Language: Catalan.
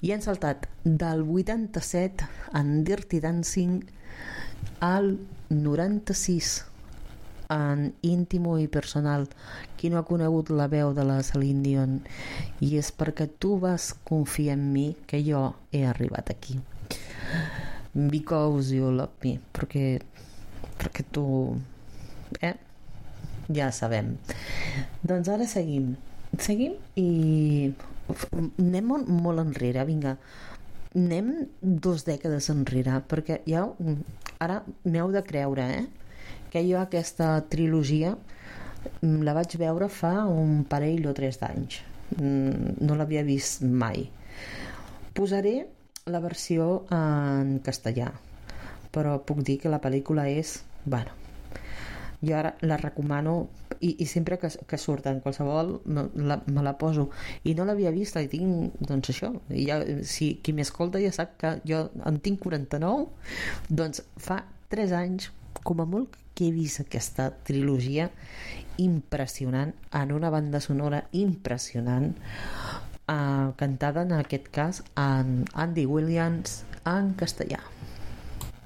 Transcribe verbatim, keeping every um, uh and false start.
i han saltat del vuitanta-set en Dirty Dancing al noranta-sis en Íntimo i Personal. Qui no ha conegut la veu de la Celine Dion? I és perquè tu vas confiar en mi que jo he arribat aquí. Because you love me, perquè perquè tu eh? Ja sabem. Doncs ara seguim seguim i anem molt enrere, vinga, anem dos dècades enrere, perquè ja ara m'heu de creure, eh? Que jo aquesta trilogia la vaig veure fa un parell o tres d'anys, no l'havia vist mai. Posaré la versió en castellà, però puc dir que la pel·lícula és, bueno, jo ara la recomano i, i sempre que, que surt en qualsevol me la, me la poso, i no l'havia vist i tinc, doncs això, i ja, si qui m'escolta ja sap que jo en tinc quaranta-nou, doncs fa tres anys com a molt que he vist aquesta trilogia impressionant, en una banda sonora impressionant, eh, cantada en aquest cas en Andy Williams en castellà.